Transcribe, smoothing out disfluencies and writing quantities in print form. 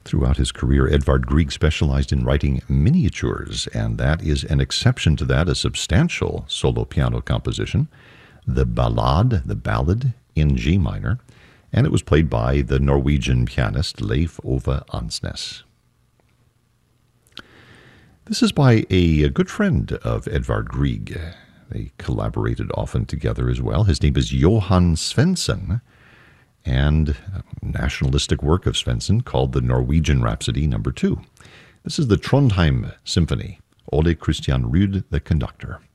Throughout his career, Edvard Grieg specialized in writing miniatures, and that is an exception to that, a substantial solo piano composition, the Ballad in G minor, and it was played by the Norwegian pianist Leif Ove Ansnes. This is by a good friend of Edvard Grieg. They collaborated often together as well. His name is Johan Svensson, and a nationalistic work of Svensson called the Norwegian Rhapsody No. 2. This is the Trondheim Symphony. Ole Christian Ruud, the conductor.